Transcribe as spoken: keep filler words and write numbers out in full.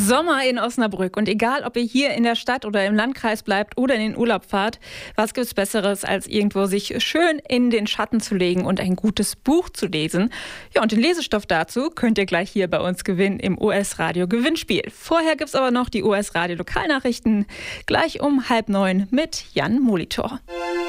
Sommer in Osnabrück. Und egal, ob ihr hier in der Stadt oder im Landkreis bleibt oder in den Urlaub fahrt, was gibt's Besseres, als irgendwo sich schön in den Schatten zu legen und ein gutes Buch zu lesen? Ja, und den Lesestoff dazu könnt ihr gleich hier bei uns gewinnen im O S-Radio Gewinnspiel. Vorher gibt's aber noch die O S-Radio Lokalnachrichten, gleich um halb neun mit Jan Molitor.